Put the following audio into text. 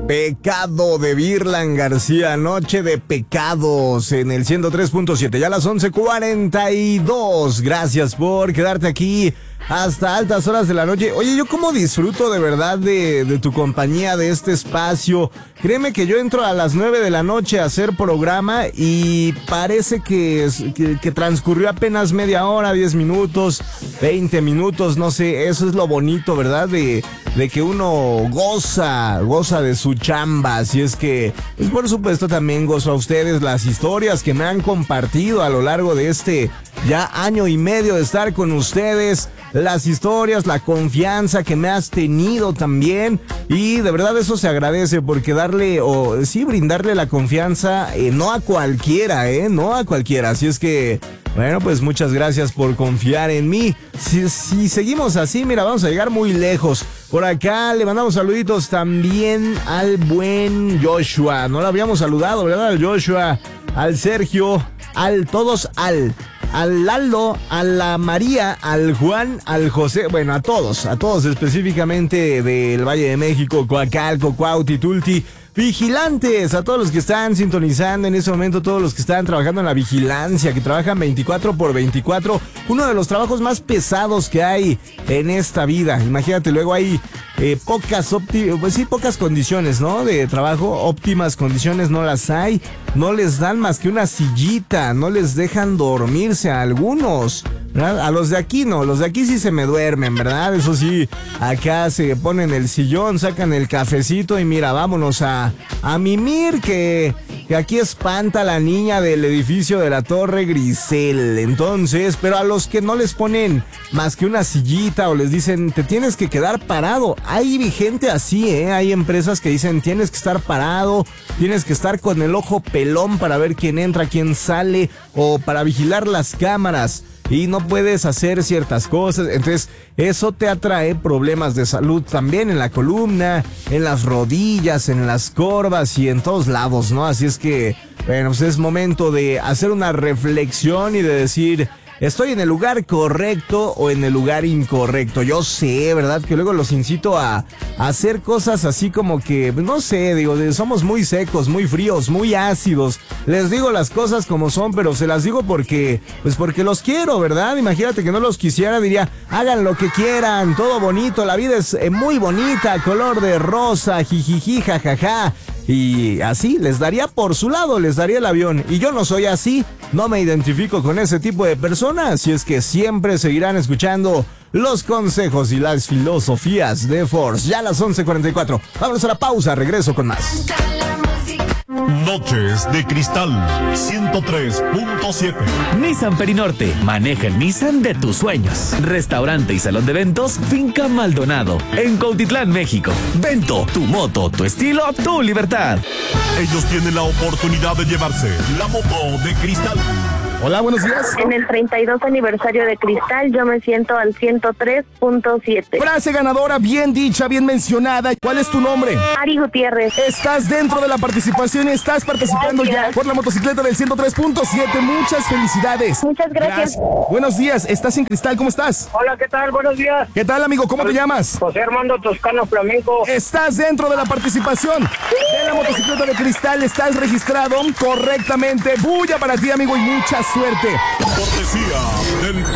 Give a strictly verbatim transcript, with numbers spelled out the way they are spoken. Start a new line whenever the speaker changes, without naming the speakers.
Pecado de Virlan García, Noche de Pecados en el ciento tres punto siete, ya a las once cuarenta y dos. Gracias por quedarte aquí hasta altas horas de la noche. Oye, yo cómo disfruto de verdad de, de tu compañía, de este espacio. Créeme que yo entro a las nueve de la noche a hacer programa y parece que, que, que transcurrió apenas media hora, diez minutos, veinte minutos, no sé. Eso es lo bonito, ¿verdad? De, de que uno goza, goza de su chamba. Así es que, pues por supuesto también gozo a ustedes las historias que me han compartido a lo largo de este ya año y medio de estar con ustedes. Las historias, la confianza que me has tenido también, y de verdad eso se agradece, porque darle o sí brindarle la confianza eh, no a cualquiera, eh, no a cualquiera. Así es que, bueno, pues muchas gracias por confiar en mí. Si, si seguimos así, mira, vamos a llegar muy lejos. Por acá le mandamos saluditos también al buen Joshua. No lo habíamos saludado, ¿verdad? Al Joshua, al Sergio, al todos, al... al Lalo, a la María, al Juan, al José, bueno, a todos, a todos específicamente del Valle de México, Coacalco, Cuautli, Tulti, vigilantes, a todos los que están sintonizando en ese momento, todos los que están trabajando en la vigilancia, que trabajan veinticuatro por veinticuatro, uno de los trabajos más pesados que hay en esta vida. Imagínate, luego hay eh, pocas óptimas, pues sí, pocas condiciones, ¿no? De trabajo, óptimas condiciones no las hay, no les dan más que una sillita, no les dejan dormirse a algunos, ¿verdad? A los de aquí no, los de aquí sí se me duermen, ¿verdad? Eso sí, acá se ponen el sillón, sacan el cafecito y mira, vámonos a, a mimir, que, que aquí espanta la niña del edificio de la Torre Grisel. Entonces, pero a los que no les ponen más que una sillita o les dicen, te tienes que quedar parado, hay gente así, ¿eh? Hay empresas que dicen, tienes que estar parado, tienes que estar con el ojo pelón para ver quién entra, quién sale, o para vigilar las cámaras, y no puedes hacer ciertas cosas. Entonces eso te atrae problemas de salud también en la columna, en las rodillas, en las corvas y en todos lados, ¿no? Así es que, bueno, pues es momento de hacer una reflexión y de decir, ¿estoy en el lugar correcto o en el lugar incorrecto? Yo sé, ¿verdad? Que luego los incito a, a hacer cosas así como que, no sé, digo, somos muy secos, muy fríos, muy ácidos. Les digo las cosas como son, pero se las digo porque, pues porque los quiero, ¿verdad? Imagínate que no los quisiera, diría, hagan lo que quieran, todo bonito, la vida es eh, muy bonita, color de rosa, jijiji, jajaja. Y así, les daría por su lado, les daría el avión. Y yo no soy así, no me identifico con ese tipo de personas. Así es que siempre seguirán escuchando los consejos y las filosofías de Force. Ya a las once cuarenta y cuatro. Vámonos a la pausa, regreso con más.
Noches de Cristal ciento tres punto siete.
Nissan Perinorte. Maneja el Nissan de tus sueños. Restaurante y salón de eventos Finca Maldonado, en Cuautitlán, México. Vento, tu moto, tu estilo, tu libertad.
Ellos tienen la oportunidad de llevarse la moto de Cristal.
Hola, buenos días.
En el treinta y dos aniversario de Cristal, yo me siento al ciento tres punto siete.
Frase ganadora, bien dicha, bien mencionada. ¿Cuál es tu nombre?
Ari Gutiérrez.
Estás dentro de la participación y estás participando
Gracias.
ya por la motocicleta del ciento tres punto siete. Muchas felicidades.
Muchas gracias.
Buenos días, estás en Cristal, ¿cómo estás?
Hola, ¿qué tal? Buenos días.
¿Qué tal, amigo? ¿Cómo te llamas?
José Armando Toscano Flamenco.
Estás dentro de la participación de la motocicleta de Cristal. Estás registrado correctamente. Bulla para ti, amigo, y mucha suerte.
Cortesía del